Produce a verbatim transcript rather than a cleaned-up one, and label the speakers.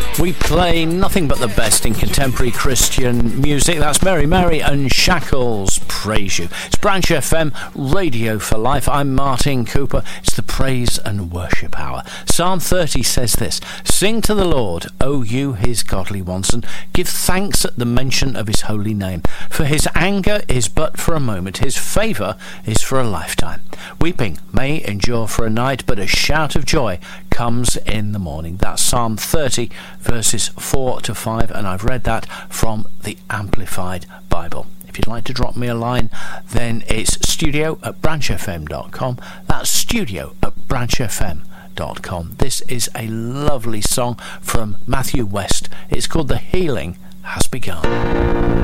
Speaker 1: We play nothing but the best in contemporary Christian music. That's Mary Mary and Shackles Praise You. It's Branch F M, Radio for Life. I'm Martin Cooper. It's the Praise and Worship Hour. Psalm thirty says this: Sing to the Lord, O you his godly ones, and give thanks at the mention of his holy name. For his anger is but for a moment, his favour is for a lifetime. Weeping may endure for a night, but a shout of joy comes in the morning. That's Psalm thirty, verses four to five, and I've read that from the Amplified Bible. If you'd like to drop me a line, then it's studio at branch f m dot com. That's studio at branch f m dot com. This is a lovely song from Matthew West. It's called The Healing Has Begun.